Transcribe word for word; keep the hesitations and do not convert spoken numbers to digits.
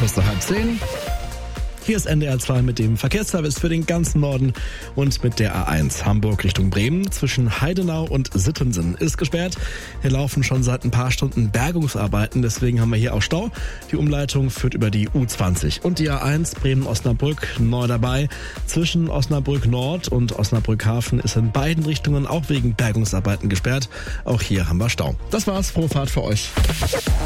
kurz nach halb zehn. Hier ist N D R zwei mit dem Verkehrsservice für den ganzen Norden und mit der A eins Hamburg Richtung Bremen zwischen Heidenau und Sittensen ist gesperrt. Hier laufen schon seit ein paar Stunden Bergungsarbeiten, deswegen haben wir hier auch Stau. Die Umleitung führt über die U zwanzig und die A eins Bremen-Osnabrück neu dabei. Zwischen Osnabrück Nord und Osnabrück Hafen ist in beiden Richtungen auch wegen Bergungsarbeiten gesperrt. Auch hier haben wir Stau. Das war's, frohe Fahrt für euch.